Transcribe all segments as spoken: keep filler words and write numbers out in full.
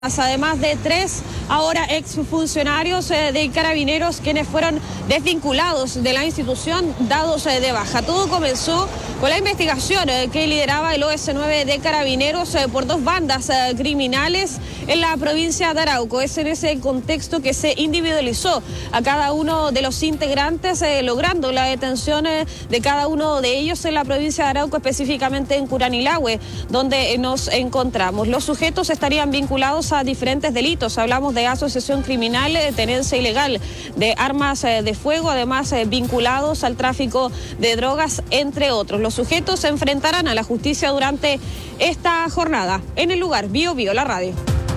Además de tres ahora exfuncionarios de Carabineros quienes fueron desvinculados de la institución, dados de baja. Todo comenzó con la investigación que lideraba el O S nueve de Carabineros por dos bandas criminales en la provincia de Arauco. Es en ese contexto que se individualizó a cada uno de los integrantes, logrando la detención de cada uno de ellos en la provincia de Arauco, específicamente en Curanilahue, donde nos encontramos. Los sujetos estarían vinculados a diferentes delitos. Hablamos de asociación criminal, de tenencia ilegal de armas de fuego, además vinculados al tráfico de drogas, entre otros. Los sujetos se enfrentarán a la justicia durante esta jornada. En el lugar, Bio Bio, la radio.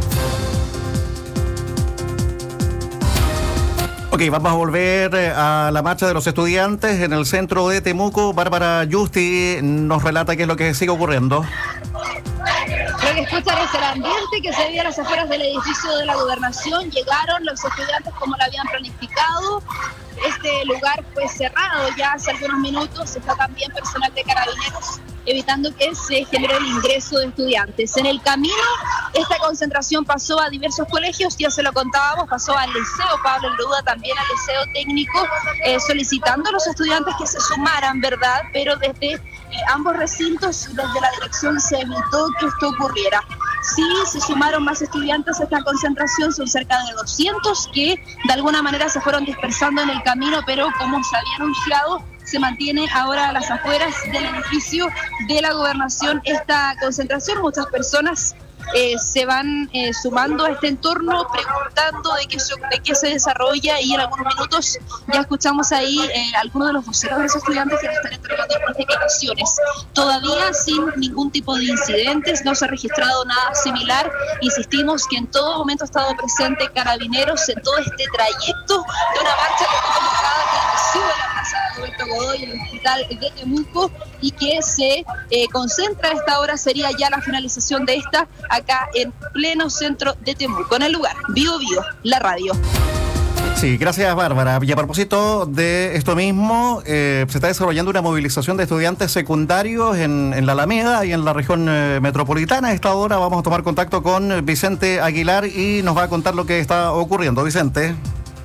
Ok, vamos a volver a la marcha de los estudiantes en el centro de Temuco. Bárbara Yusti nos relata qué es lo que sigue ocurriendo. Lo que escuchan es el ambiente que se veía a las afueras del edificio de la gobernación. Llegaron los estudiantes como lo habían planificado. Este lugar fue cerrado ya hace algunos minutos. Está también personal de Carabineros evitando que se genere el ingreso de estudiantes. En el camino, esta concentración pasó a diversos colegios, ya se lo contábamos, pasó al Liceo Pablo Neruda, también al Liceo Técnico, eh, solicitando a los estudiantes que se sumaran, ¿verdad? Pero desde eh, ambos recintos, desde la dirección se evitó que esto ocurriera. Sí, se sumaron más estudiantes a esta concentración, son cerca de doscientos que de alguna manera se fueron dispersando en el camino, pero como se había anunciado, se mantiene ahora a las afueras del edificio de la gobernación esta concentración. Muchas personas eh, se van eh, sumando a este entorno, preguntando de qué, de qué se desarrolla, y en algunos minutos ya escuchamos ahí eh, algunos de los voceros de los estudiantes que están entregando algunas declaraciones. Todavía sin ningún tipo de incidentes, no se ha registrado nada similar. Insistimos que en todo momento ha estado presente Carabineros en todo este trayecto de una marcha que fue convocada que inició en la plaza Roberto Godoy, en el hospital de Temuco, y que se eh, concentra a esta hora, sería ya la finalización de esta, acá en pleno centro de Temuco, en el lugar Bio Bio, la radio. Sí, gracias Bárbara. Y a propósito de esto mismo, eh, se está desarrollando una movilización de estudiantes secundarios en, en la Alameda y en la región eh, metropolitana. A esta hora vamos a tomar contacto con Vicente Aguilar y nos va a contar lo que está ocurriendo. Vicente.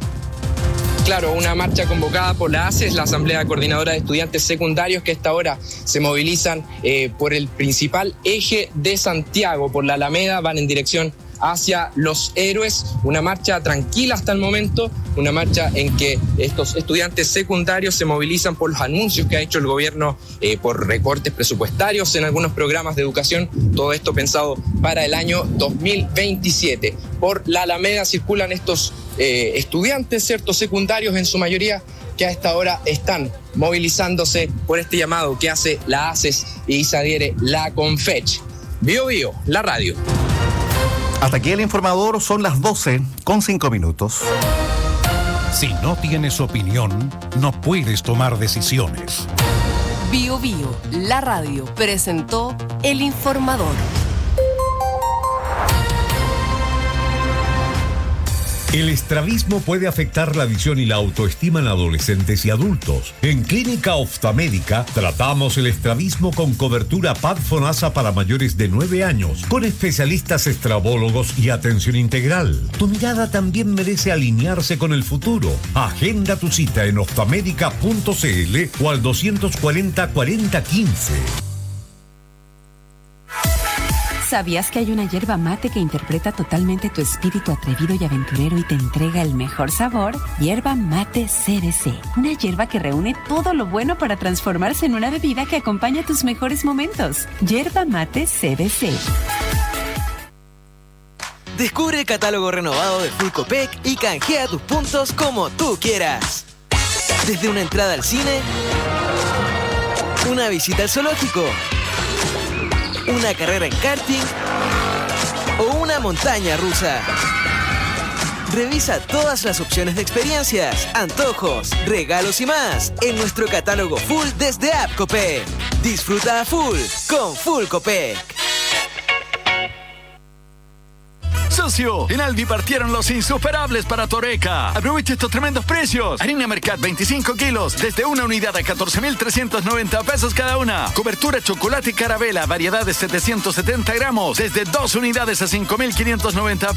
Claro, una marcha convocada por la A C E S, la Asamblea Coordinadora de Estudiantes Secundarios, que a esta hora se movilizan eh, por el principal eje de Santiago, por la Alameda, van en dirección hacia Los Héroes. Una marcha tranquila hasta el momento, una marcha en que estos estudiantes secundarios se movilizan por los anuncios que ha hecho el gobierno eh, por recortes presupuestarios en algunos programas de educación, todo esto pensado para el año dos mil veintisiete. Por la Alameda circulan estos eh, estudiantes, ciertos secundarios en su mayoría, que a esta hora están movilizándose por este llamado que hace la A C E S y se adhiere la Confech. Bio Bio, la radio. Hasta aquí el informador, son las doce con cinco minutos. Si no tienes opinión, no puedes tomar decisiones. Bio Bio, la radio, presentó el informador. El estrabismo puede afectar la visión y la autoestima en adolescentes y adultos. En Clínica Oftamédica tratamos el estrabismo con cobertura P A D FONASA para mayores de nueve años, con especialistas estrabólogos y atención integral. Tu mirada también merece alinearse con el futuro. Agenda tu cita en oftamédica punto c l o al doscientos cuarenta, cuarenta, quince. ¿Sabías que hay una yerba mate que interpreta totalmente tu espíritu atrevido y aventurero y te entrega el mejor sabor? Yerba Mate C B C. Una yerba que reúne todo lo bueno para transformarse en una bebida que acompaña tus mejores momentos. Yerba Mate C B C. Descubre el catálogo renovado de Full Copec y canjea tus puntos como tú quieras. Desde una entrada al cine, una visita al zoológico, una carrera en karting o una montaña rusa. Revisa todas las opciones de experiencias, antojos, regalos y más en nuestro catálogo full desde App Copec. Disfruta a full con Full Copec. Socio, en Aldi partieron los insuperables para Toreca. Aprovecha estos tremendos precios. Harina Mercat veinticinco kilos, desde una unidad a catorce mil trescientos noventa pesos cada una. Cobertura chocolate y carabela, variedad de setecientos setenta gramos, desde dos unidades a cinco mil quinientos noventa